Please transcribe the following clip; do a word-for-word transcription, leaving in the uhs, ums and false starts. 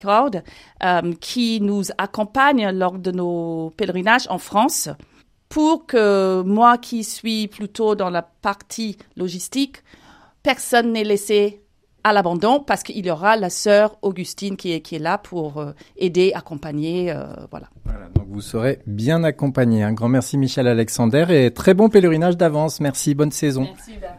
Crowd, euh, qui nous accompagne lors de nos pèlerinages en France, pour que moi qui suis plutôt dans la partie logistique, personne n'est laissé à l'abandon, parce qu'il y aura la sœur Augustine qui est, qui est là pour euh, aider, accompagner, euh, voilà. Voilà, donc vous serez bien accompagné. Un grand merci Michèle Alexander et très bon pèlerinage d'avance. Merci, bonne saison. Merci.